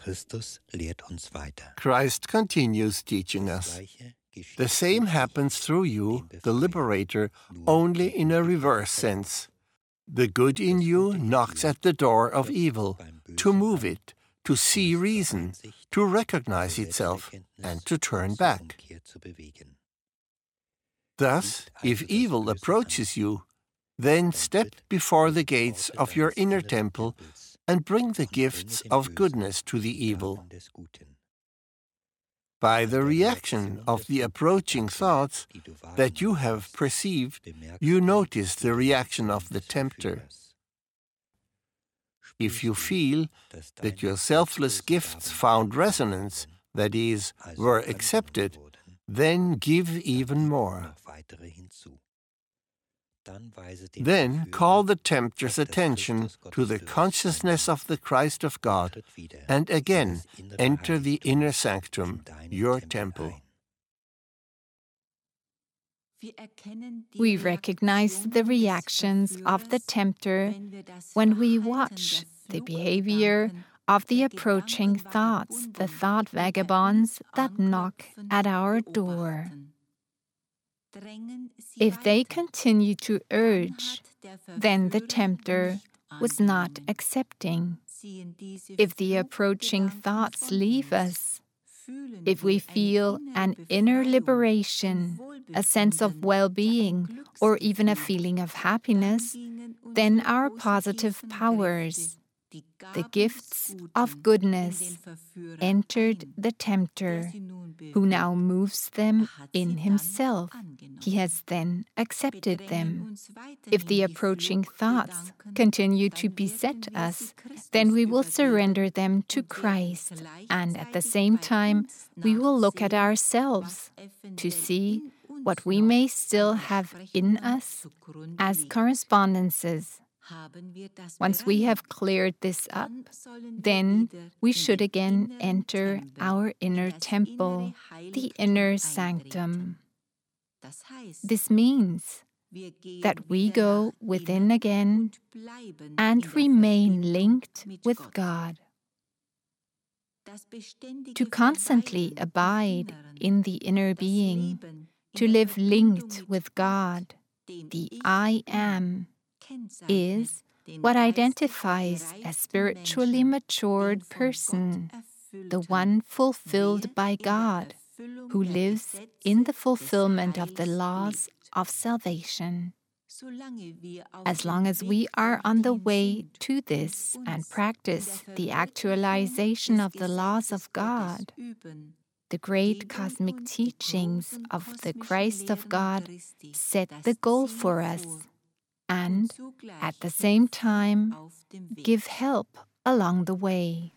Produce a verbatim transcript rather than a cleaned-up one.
Christus lehrt uns weiter. Christ continues teaching us. The same happens through you, the liberator, only in a reverse sense. The good in you knocks at the door of evil, to move it, to see reason, to recognize itself, and to turn back. Thus, if evil approaches you, then step before the gates of your inner temple and bring the gifts of goodness to the evil. By the reaction of the approaching thoughts that you have perceived, you notice the reaction of the tempter. If you feel that your selfless gifts found resonance, that is, were accepted, then give even more. Then call the tempter's attention to the consciousness of the Christ of God and again enter the inner sanctum, your temple. We recognize the reactions of the tempter when we watch the behavior of the approaching thoughts, the thought vagabonds that knock at our door. If they continue to urge, then the tempter was not accepting. If the approaching thoughts leave us, if we feel an inner liberation, a sense of well-being, or even a feeling of happiness, then our positive powers, the gifts of goodness, entered the tempter, who now moves them in himself. He has then accepted them. If the approaching thoughts continue to beset us, then we will surrender them to Christ, and at the same time, we will look at ourselves to see what we may still have in us as correspondences. Once we have cleared this up, then we should again enter our inner temple, the inner sanctum. This means that we go within again and remain linked with God. To constantly abide in the inner being, to live linked with God, the I Am, is what identifies a spiritually matured person, the one fulfilled by God, who lives in the fulfillment of the laws of salvation. As long as we are on the way to this and practice the actualization of the laws of God, the great cosmic teachings of the Christ of God set the goal for us, and, at the same time, give help along the way.